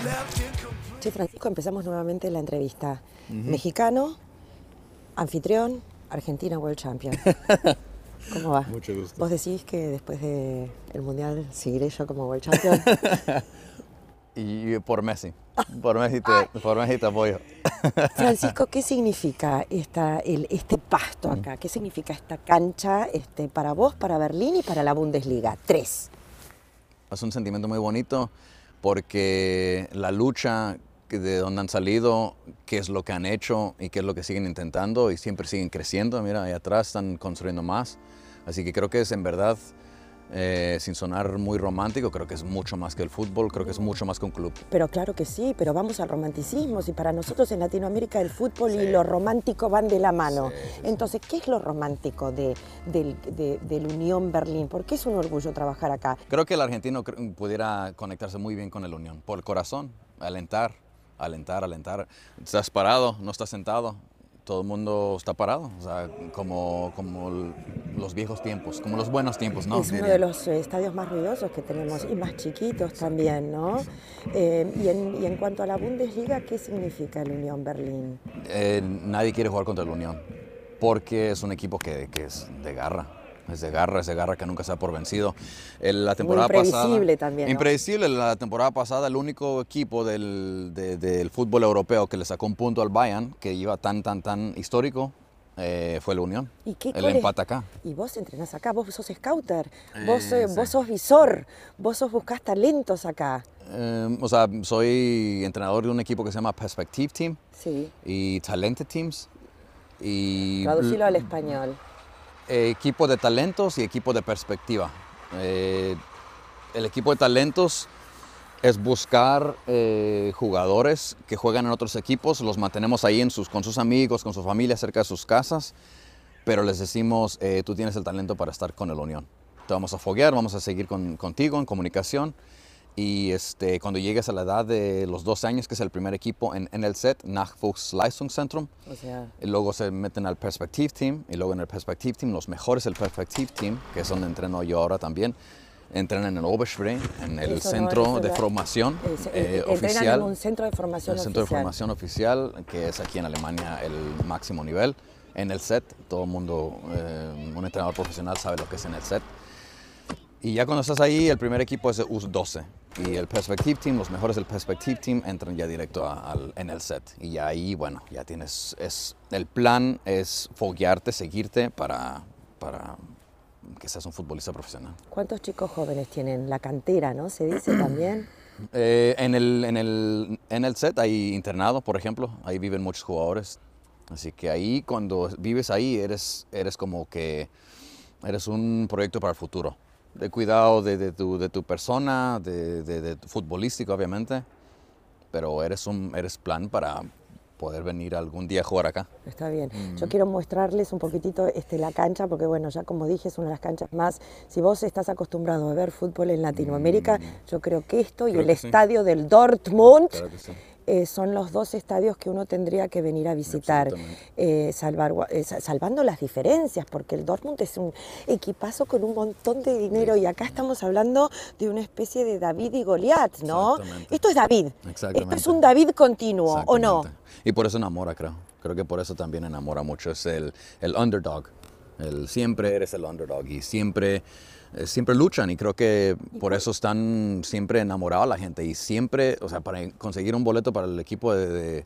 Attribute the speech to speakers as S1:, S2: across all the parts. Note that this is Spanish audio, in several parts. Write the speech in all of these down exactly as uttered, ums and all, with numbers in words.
S1: Che, Francisco, empezamos nuevamente la entrevista. Uh-huh. Mexicano, anfitrión, Argentina World Champion. ¿Cómo va?
S2: Mucho gusto.
S1: ¿Vos decís que después del Mundial seguiré yo como World Champion?
S2: Y por Messi, por Messi te, por Messi te apoyo.
S1: Francisco, ¿qué significa esta, el, este pasto acá? ¿Qué significa esta cancha este, para vos, para Berlín y para la Bundesliga? Tres.
S2: Es un sentimiento muy bonito porque la lucha de donde han salido, qué es lo que han hecho y qué es lo que siguen intentando y siempre siguen creciendo. Mira, ahí atrás están construyendo más. Así que creo que es en verdad, eh, sin sonar muy romántico, creo que es mucho más que el fútbol, creo que es mucho más que un club.
S1: Pero claro que sí, pero vamos al romanticismo. Si para nosotros en Latinoamérica el fútbol sí. y lo romántico van de la mano. Sí, sí, Entonces, ¿qué es lo romántico de, de, de, de la Unión Berlín? ¿Por qué es un orgullo trabajar acá?
S2: Creo que el argentino pudiera conectarse muy bien con el Unión, por el corazón, alentar. Alentar, alentar. Estás parado, no estás sentado. Todo el mundo está parado, o sea, como, como los viejos tiempos, como los buenos tiempos, ¿no?
S1: Es uno de los estadios más ruidosos que tenemos y más chiquitos también, ¿no? Eh, y, en, y en cuanto a la Bundesliga, ¿qué significa el Unión Berlín?
S2: Eh, nadie quiere jugar contra el Unión, porque es un equipo que, que es de garra. Es de garra, es de garra que nunca se da por vencido. El, la temporada
S1: Muy impredecible
S2: pasada,
S1: también, ¿no?
S2: Impredecible. La temporada pasada, el único equipo del, de, del fútbol europeo que le sacó un punto al Bayern, que iba tan, tan, tan histórico, eh, fue la Unión.
S1: ¿Y qué,
S2: el empate acá.
S1: Y vos entrenás acá, vos sos scouter, eh, vos, eh, sí. vos sos visor, vos sos buscás talentos acá.
S2: Eh, o sea, soy entrenador de un equipo que se llama Perspective Team
S1: sí.
S2: y Talented Teams. Y
S1: traducilo al español.
S2: Eh, equipo de talentos y equipo de perspectiva. Eh, el equipo de talentos es buscar eh, jugadores que juegan en otros equipos, los mantenemos ahí en sus, con sus amigos, con su familia, cerca de sus casas, pero les decimos, eh, tú tienes el talento para estar con el Unión. Te vamos a foguear, vamos a seguir con, contigo en comunicación. Y este, cuando llegues a la edad de los doce años, que es el primer equipo en, en el set, Nachwuchsleistungszentrum,
S1: o sea,
S2: y luego se meten al Perspective Team, y luego en el Perspective Team, los mejores del Perspective Team, que es donde entreno yo ahora también, entrenan en Oberspree, en el eso centro no, de formación
S1: es,
S2: eh,
S1: entrenan
S2: oficial.
S1: en un centro de formación
S2: el
S1: oficial.
S2: centro de formación oficial, que es aquí en Alemania el máximo nivel. En el set, todo el mundo, eh, un entrenador profesional sabe lo que es en el set. Y ya cuando estás ahí, el primer equipo es el U doce. Y el Perspective Team, los mejores del Perspective Team, entran ya directo a, a, en el set. Y ya ahí, bueno, ya tienes... Es, el plan es foguearte, seguirte para, para que seas un futbolista profesional.
S1: ¿Cuántos chicos jóvenes tienen? La cantera, ¿no? ¿Se dice también?
S2: Eh, en, el, en, el, en el set hay internado, por ejemplo. Ahí viven muchos jugadores. Así que ahí, cuando vives ahí, eres, eres como que... Eres un proyecto para el futuro. De cuidado de, de, tu, de tu persona, de, de, de tu futbolístico, obviamente, pero eres un eres plan para poder venir algún día a jugar acá.
S1: Está bien. Mm-hmm. Yo quiero mostrarles un poquitito este, la cancha, porque bueno, ya como dije, es una de las canchas más... Si vos estás acostumbrado a ver fútbol en Latinoamérica, mm-hmm. yo creo que esto creo y el estadio sí. del Dortmund... Claro que sí. Eh, son los dos estadios que uno tendría que venir a visitar, eh, salvar, eh, salvando las diferencias, porque el Dortmund es un equipazo con un montón de dinero y acá estamos hablando de una especie de David y Goliat, ¿no? Esto es David, esto es un David continuo, ¿o no?
S2: Y por eso enamora, creo. Creo que por eso también enamora mucho, es el, el underdog. El, siempre eres el underdog y siempre... siempre luchan y creo que por eso están siempre enamorados la gente y siempre, o sea, para conseguir un boleto para el equipo de, de,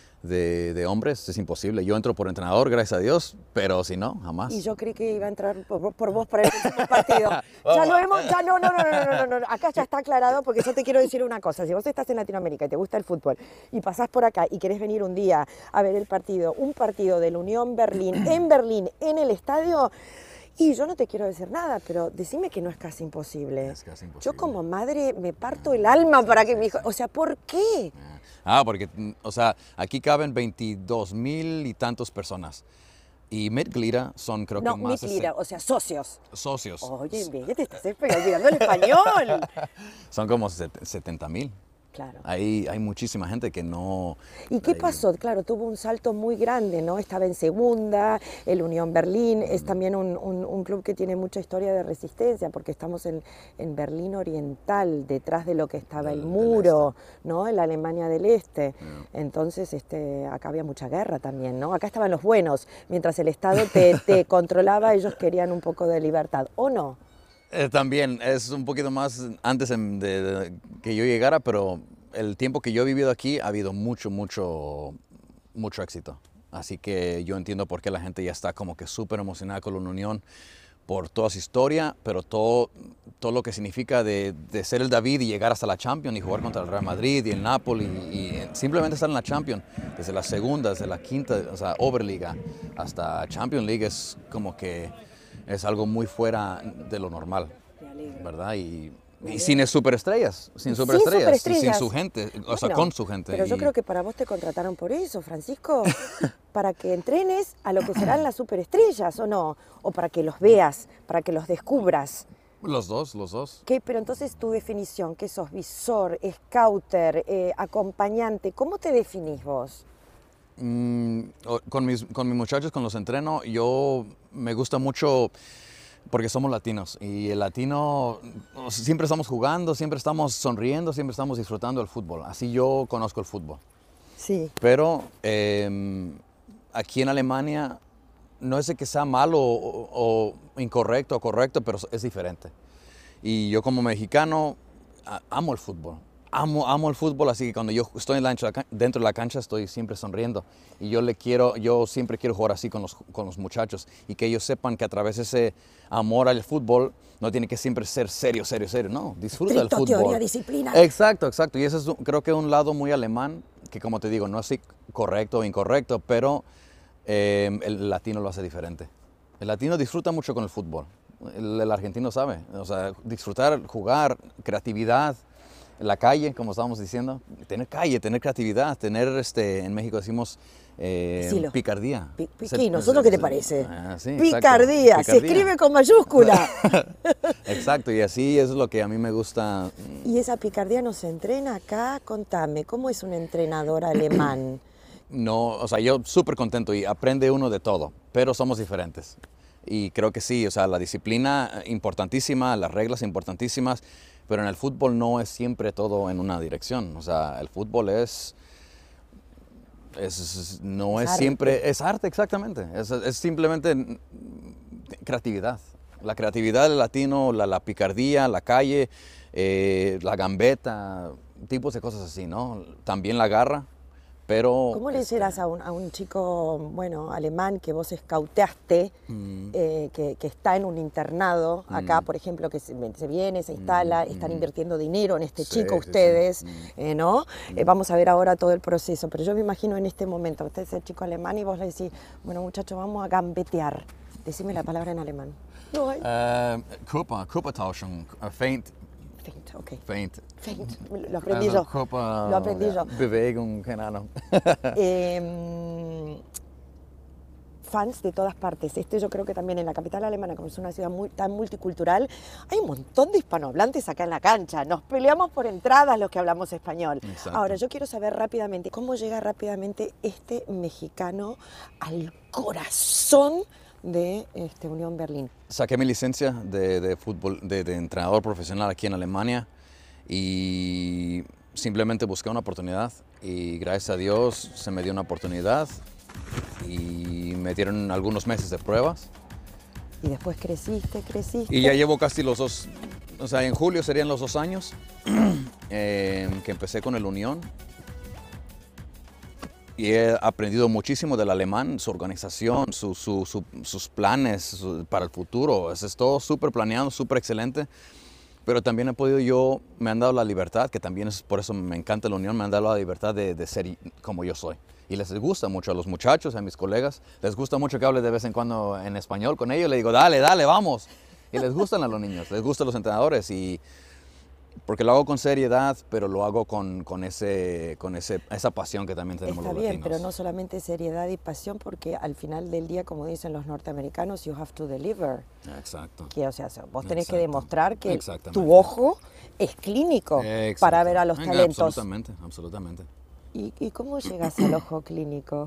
S2: de, de hombres es imposible. Yo entro por entrenador, gracias a Dios, pero si no, jamás.
S1: Y yo creí que iba a entrar por, por vos para el próximo partido. Ya lo hemos, ya no, no, no, no, no, no, no, acá ya está aclarado porque yo te quiero decir una cosa. Si vos estás en Latinoamérica y te gusta el fútbol y pasás por acá y querés venir un día a ver el partido, un partido del Unión Berlín, en Berlín, en el estadio... Y yo no te quiero decir nada, pero decime que no es casi imposible.
S2: Es casi imposible.
S1: Yo como madre me parto el alma sí, para que sí, mi hijo... O sea, ¿por qué?
S2: Ah, porque, o sea, aquí caben veintidós mil y tantos personas. Y Mitglieder son creo
S1: no,
S2: que más...
S1: No, Mitglieder, o sea, socios.
S2: Socios.
S1: Oye, bien, te estás olvidando el español.
S2: Son como setenta mil.
S1: Claro.
S2: Ahí hay muchísima gente que no...
S1: ¿Y qué
S2: ahí,
S1: pasó? Claro, tuvo un salto muy grande, ¿no? Estaba en segunda, el Unión Berlín, es también un, un, un club que tiene mucha historia de resistencia, porque estamos en, en Berlín Oriental, detrás de lo que estaba
S2: del,
S1: el muro,
S2: este.
S1: ¿no? En la Alemania del Este.
S2: Yeah.
S1: Entonces, este, acá había mucha guerra también, ¿no? Acá estaban los buenos, mientras el Estado te, te controlaba, ellos querían un poco de libertad, ¿o no?
S2: Eh, también es un poquito más antes de, de que yo llegara, pero el tiempo que yo he vivido aquí ha habido mucho, mucho, mucho éxito. Así que yo entiendo por qué la gente ya está como que súper emocionada con la Unión por toda su historia, pero todo, todo lo que significa de, de ser el David y llegar hasta la Champions y jugar contra el Real Madrid y el Napoli y, y simplemente estar en la Champions desde la segunda, desde la quinta, o sea, Oberliga hasta Champions League es como que es algo muy fuera de lo normal, ¿verdad? Y, y sin superestrellas, sin superestrellas, sin, superestrellas. sin su gente, o sea, bueno, con su gente.
S1: Pero
S2: y...
S1: yo creo que para vos te contrataron por eso, Francisco, para que entrenes a lo que serán las superestrellas, ¿o no? O para que los veas, para que los descubras.
S2: Los dos, los dos.
S1: ¿Qué? Pero entonces tu definición, ¿qué sos? Visor, scouter, eh, acompañante, ¿cómo te definís vos?
S2: Mm, con, mis, con mis muchachos, con los entreno, yo me gusta mucho... Porque somos latinos y el latino siempre estamos jugando, siempre estamos sonriendo, siempre estamos disfrutando del fútbol. Así yo conozco el fútbol.
S1: Sí.
S2: Pero eh, aquí en Alemania no es de que sea malo o, o incorrecto o correcto, pero es diferente. Y yo como mexicano amo el fútbol. Amo, amo el fútbol, así que cuando yo estoy en la, dentro de la cancha estoy siempre sonriendo. Y yo, le quiero, yo siempre quiero jugar así con los, con los muchachos y que ellos sepan que a través de ese amor al fútbol no tiene que siempre ser serio, serio, serio. No, disfruta del fútbol.
S1: Teoría, disciplina.
S2: Exacto, exacto. Y eso es creo que un lado muy alemán, que como te digo, no es correcto o incorrecto, pero eh, el latino lo hace diferente. El latino disfruta mucho con el fútbol. El, el argentino sabe, o sea, disfrutar, jugar, creatividad. La calle, como estábamos diciendo, tener calle, tener creatividad, tener, este, en México decimos eh, picardía.
S1: Pi piqui, ¿nosotros qué te parece?
S2: Ah, sí,
S1: picardía, picardía, se escribe con mayúscula.
S2: Exacto, y así es lo que a mí me gusta.
S1: ¿Y esa picardía no se entrena acá? Contame, ¿cómo es un entrenador alemán?
S2: No, o sea, yo súper contento y aprende uno de todo, pero somos diferentes. Y creo que sí, o sea, la disciplina importantísima, las reglas importantísimas, pero en el fútbol no es siempre todo en una dirección. O sea, el fútbol es, es no es, es siempre, es arte exactamente, es, es simplemente creatividad. La creatividad del latino, la, la picardía, la calle, eh, la gambeta, tipos de cosas así, ¿no? También la garra. Pero,
S1: ¿cómo le dirás a un, a un chico, bueno, alemán que vos escauteaste, mm. eh, que, que está en un internado, mm. acá, por ejemplo, que se, se viene, se instala, mm. están invirtiendo dinero en este sí, chico ustedes, sí, sí. Eh, ¿no? Mm. Eh, vamos a ver ahora todo el proceso, pero yo me imagino en este momento, usted es el chico alemán y vos le decís, bueno, muchachos, vamos a gambetear. Decime la palabra en alemán. No hay.
S2: Uh, Körper, Körpertauschung, uh, feint.
S1: Feint, okay.
S2: Feint.
S1: Feint, lo aprendí also, yo.
S2: Körper,
S1: lo aprendí
S2: ja,
S1: yo.
S2: Bewegung, keine Ahnung.
S1: eh, fans de todas partes. Este yo creo que también en la capital alemana, como es una ciudad muy, tan multicultural, hay un montón de hispanohablantes acá en la cancha. Nos peleamos por entradas los que hablamos español. Exacto. Ahora, yo quiero saber rápidamente, ¿cómo llega rápidamente este mexicano al corazón de este, Unión Berlín?
S2: Saqué mi licencia de, de fútbol, de, de entrenador profesional aquí en Alemania y simplemente busqué una oportunidad y gracias a Dios se me dio una oportunidad y me dieron algunos meses de pruebas.
S1: Y después creciste, creciste.
S2: Y ya llevo casi los dos, o sea, en julio serían los dos años eh, que empecé con el Unión. Y he aprendido muchísimo del alemán, su organización, su, su, su, sus planes su, para el futuro. Es, es todo súper planeado, súper excelente. Pero también he podido yo, me han dado la libertad, que también es por eso me encanta la Unión, me han dado la libertad de, de ser como yo soy. Y les gusta mucho a los muchachos, a mis colegas, les gusta mucho que hable de vez en cuando en español con ellos. Les digo, dale, dale, vamos. Y les gustan a los niños, les gustan los entrenadores. Y porque lo hago con seriedad, pero lo hago con, con, ese, con ese, esa pasión que también tenemos
S1: Está
S2: los
S1: bien,
S2: latinos.
S1: pero no solamente seriedad y pasión, porque al final del día, como dicen los norteamericanos, you have to deliver.
S2: Exacto.
S1: Que, o sea, vos tenés
S2: Exacto.
S1: que demostrar que
S2: Exactamente.
S1: tu ojo es clínico
S2: Exacto.
S1: para ver a los
S2: Venga,
S1: talentos.
S2: Absolutamente, absolutamente.
S1: ¿Y, y cómo llegas al ojo clínico?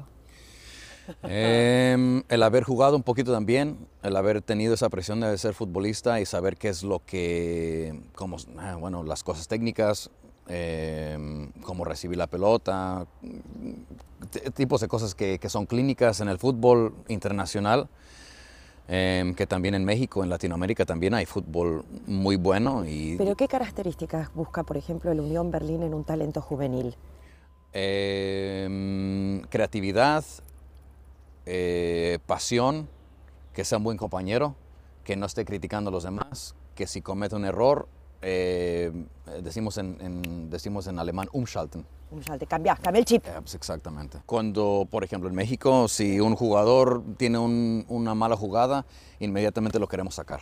S2: Eh, el haber jugado un poquito también, el haber tenido esa presión de ser futbolista y saber qué es lo que, como, bueno, las cosas técnicas, eh, cómo recibir la pelota, tipos de cosas que, que son clínicas en el fútbol internacional, eh, que también en México, en Latinoamérica también hay fútbol muy bueno. Y,
S1: ¿Pero qué características busca, por ejemplo, el Unión Berlín en un talento juvenil?
S2: Eh, creatividad, eh, pasión, que sea un buen compañero, que no esté criticando a los demás, que si comete un error, eh, decimos, en, en, decimos en alemán umschalten.
S1: Umschalten, cambiás, cambia el chip.
S2: Eh, pues exactamente. Cuando, por ejemplo, en México, si un jugador tiene un, una mala jugada, inmediatamente lo queremos sacar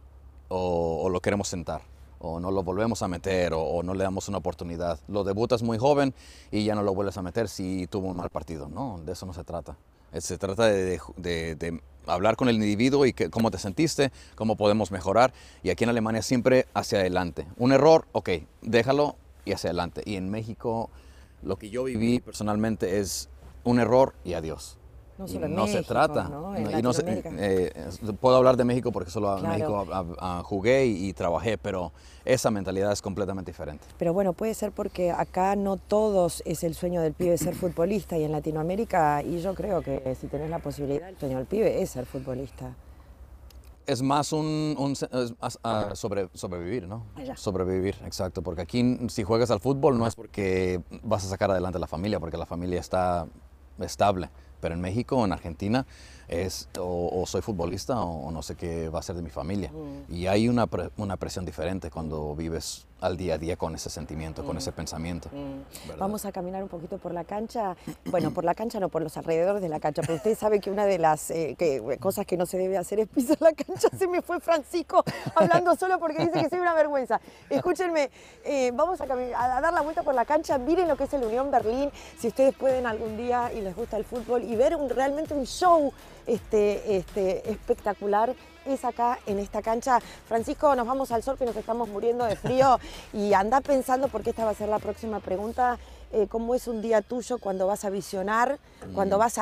S2: o, o lo queremos sentar, o no lo volvemos a meter, o, o no le damos una oportunidad. Lo debutas muy joven y ya no lo vuelves a meter si tuvo un mal partido. No, de eso no se trata. Se trata de, de, de hablar con el individuo y que, cómo te sentiste, cómo podemos mejorar. Y aquí en Alemania siempre hacia adelante. Un error, ok, déjalo y hacia adelante. Y en México lo que yo viví personalmente es un error y adiós.
S1: No solo en
S2: no
S1: México,
S2: se trata.
S1: ¿no? En
S2: Y no se,
S1: Latinoamérica.
S2: eh, puedo hablar de México porque solo en
S1: Claro.
S2: México a, a, jugué y, y trabajé, pero esa mentalidad es completamente diferente.
S1: Pero bueno, puede ser porque acá no todos es el sueño del pibe ser futbolista, y en Latinoamérica, y yo creo que si tenés la posibilidad, el sueño del pibe es ser futbolista.
S2: Es más un, un es, uh, sobre, sobrevivir, ¿no?
S1: Allá.
S2: Sobrevivir, exacto. Porque aquí si juegas al fútbol no es porque vas a sacar adelante a la familia, porque la familia está estable. Pero en México, en Argentina, es o, o soy futbolista o, o no sé qué va a ser de mi familia. Mm. Y hay una, pre, una presión diferente cuando vives al día a día con ese sentimiento, mm. con ese pensamiento.
S1: Mm. Vamos a caminar un poquito por la cancha. Bueno, por la cancha no, por los alrededores de la cancha. Pero usted sabe que una de las eh, que, cosas que no se debe hacer es pisar la cancha. Se me fue Francisco hablando solo porque dice que soy una vergüenza. Escúchenme, eh, vamos a, a dar la vuelta por la cancha. Miren lo que es el Unión Berlín. Si ustedes pueden algún día y les gusta el fútbol y ver un, realmente un show este, este, espectacular, es acá en esta cancha. Francisco, nos vamos al sol que nos estamos muriendo de frío, y anda pensando, porque esta va a ser la próxima pregunta, eh, cómo es un día tuyo cuando vas a visionar, cuando vas a